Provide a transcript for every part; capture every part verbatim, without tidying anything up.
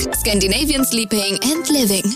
Scandinavian Sleeping and Living.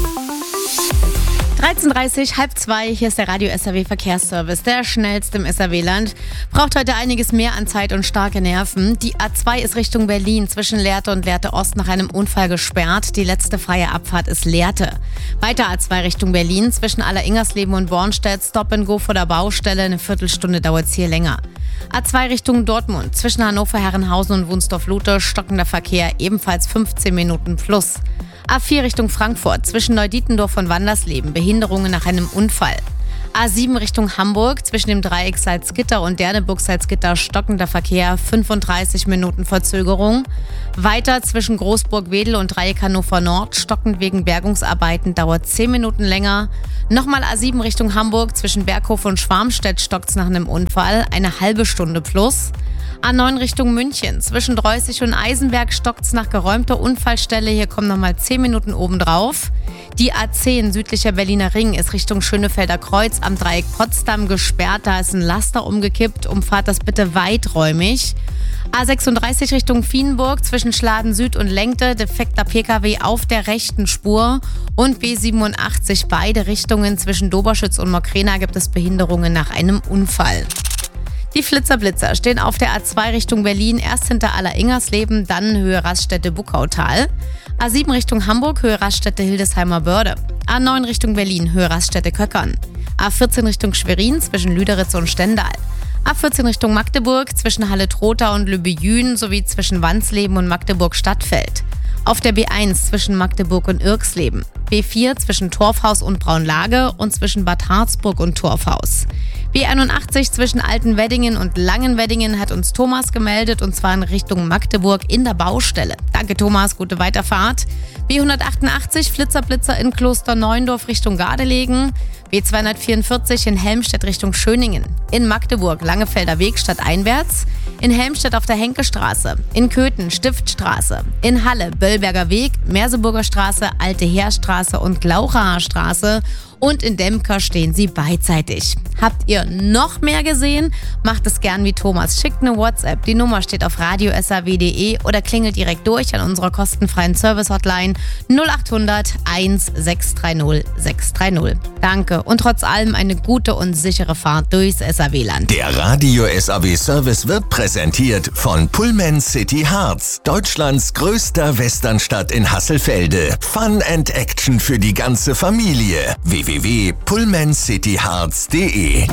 dreizehn Uhr dreißig, halb zwei, hier ist der Radio S R W Verkehrsservice, der schnellste im S R W-Land. Braucht heute einiges mehr an Zeit und starke Nerven. Die A zwei ist Richtung Berlin zwischen Lehrte und Lehrte Ost nach einem Unfall gesperrt. Die letzte freie Abfahrt ist Lehrte. Weiter A zwei Richtung Berlin zwischen Aller-Ingersleben und Bornstedt, Stop and Go vor der Baustelle. Eine Viertelstunde dauert es hier länger. A zwei Richtung Dortmund zwischen Hannover, Herrenhausen und Wunsdorf-Lute, stockender Verkehr, ebenfalls fünfzehn Minuten plus. A vier Richtung Frankfurt zwischen Neudietendorf und Wandersleben, Behinderungen nach einem Unfall. A sieben Richtung Hamburg zwischen dem Dreieck Salzgitter und Derneburg-Salzgitter, stockender Verkehr, fünfunddreißig Minuten Verzögerung. Weiter zwischen Großburg-Wedel und Dreieck Hannover Nord, stockend wegen Bergungsarbeiten, dauert zehn Minuten länger. Nochmal A sieben Richtung Hamburg zwischen Berghof und Schwarmstedt, stockt's nach einem Unfall, eine halbe Stunde plus. A neun Richtung München zwischen Dreußig und Eisenberg, stockt's nach geräumter Unfallstelle, hier kommen nochmal zehn Minuten obendrauf. Die A zehn südlicher Berliner Ring ist Richtung Schönefelder Kreuz am Dreieck Potsdam gesperrt, da ist ein Laster umgekippt, umfahrt das bitte weiträumig. A sechsunddreißig Richtung Vienburg zwischen Schladen Süd und Lenkte, defekter P K W auf der rechten Spur. Und B siebenundachtzig beide Richtungen zwischen Doberschütz und Mokrena gibt es Behinderungen nach einem Unfall. Die Flitzer-Blitzer stehen auf der A zwei Richtung Berlin, erst hinter Aller-Ingersleben, dann Höhe Raststätte Buckautal. A sieben Richtung Hamburg, Höhe Raststätte Hildesheimer Börde. A neun Richtung Berlin, Höhe Raststätte Köckern. A vierzehn Richtung Schwerin zwischen Lüderitz und Stendal. A vierzehn Richtung Magdeburg zwischen Halle-Trotha und Lübejün sowie zwischen Wansleben und Magdeburg-Stadtfeld. Auf der B eins zwischen Magdeburg und Irksleben. B vier zwischen Torfhaus und Braunlage und zwischen Bad Harzburg und Torfhaus. B einundachtzig zwischen Altenweddingen und Langenweddingen hat uns Thomas gemeldet, und zwar in Richtung Magdeburg in der Baustelle. Danke Thomas, gute Weiterfahrt. B hundertachtundachtzig Flitzer-Blitzer in Klosterneuendorf Richtung Gardelegen. B zweihundertvierundvierzig in Helmstedt Richtung Schöningen. In Magdeburg Langefelder Weg stadteinwärts. In Helmstedt auf der Henkestraße. In Köthen Stiftstraße. In Halle Böllberger Weg, Merseburger Straße, Alte Heerstraße und Glauchaer Straße. Und in Demker stehen sie beidseitig. Habt ihr noch mehr gesehen? Macht es gern wie Thomas. Schickt eine WhatsApp. Die Nummer steht auf radio s r w punkt d e oder klingelt direkt durch an unserer kostenfreien Service-Hotline null achthundert eins sechs drei null sechs drei null. Danke und trotz allem eine gute und sichere Fahrt durchs S R W-Land. Der Radio S R W-Service wird präsentiert von Pullman City Harz, Deutschlands größter Westernstadt in Hasselfelde. Fun and Action für die ganze Familie. w w w punkt pullman city harz punkt d e.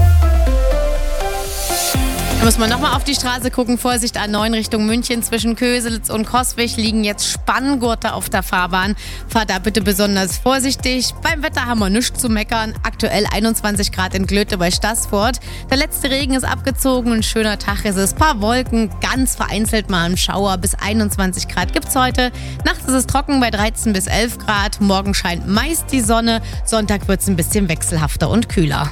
Da muss man nochmal auf die Straße gucken. Vorsicht, A neun Richtung München zwischen Köselitz und Coswig liegen jetzt Spanngurte auf der Fahrbahn. Fahrt da bitte besonders vorsichtig. Beim Wetter haben wir nichts zu meckern. Aktuell einundzwanzig Grad in Glöte bei Staßfurt. Der letzte Regen ist abgezogen. Ein schöner Tag ist es. Paar Wolken, ganz vereinzelt mal ein Schauer. Bis einundzwanzig Grad gibt's heute. Nachts ist es trocken bei dreizehn bis elf Grad. Morgen scheint meist die Sonne. Sonntag wird's ein bisschen wechselhafter und kühler.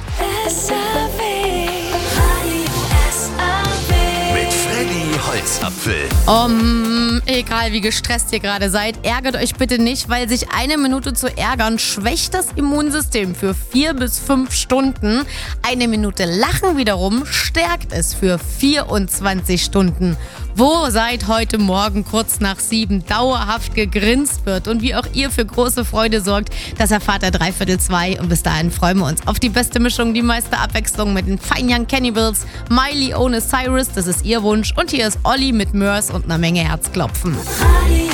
Holzapfel. Um, egal wie gestresst ihr gerade seid, ärgert euch bitte nicht, weil sich eine Minute zu ärgern schwächt das Immunsystem für vier bis fünf Stunden. Eine Minute Lachen wiederum stärkt es für vierundzwanzig Stunden. Wo seit heute Morgen kurz nach sieben dauerhaft gegrinst wird und wie auch ihr für große Freude sorgt, das erfahrt ihr dreiviertel zwei. Und bis dahin freuen wir uns auf die beste Mischung, die meiste Abwechslung mit den Fine Young Cannibals, Miley ohne Cyrus, das ist ihr Wunsch. Und hier ist Olli mit Mörs und einer Menge Herzklopfen.